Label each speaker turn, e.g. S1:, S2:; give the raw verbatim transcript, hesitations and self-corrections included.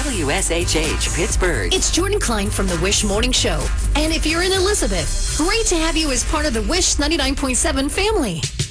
S1: W S H H Pittsburgh.
S2: It's Jordan Klein from the Wish Morning Show. And if you're in Elizabeth, great to have you as part of the Wish ninety-nine point seven family.